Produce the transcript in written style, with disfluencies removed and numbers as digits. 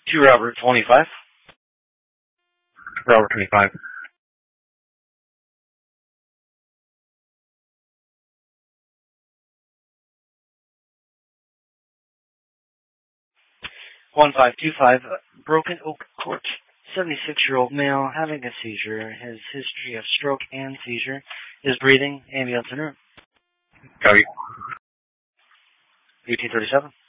To Robert 25. Robert 25. One 525, Broken Oak Court. 76-year-old male having a seizure. His history of stroke and seizure. Is breathing. Ambulance en route. Copy. 1837.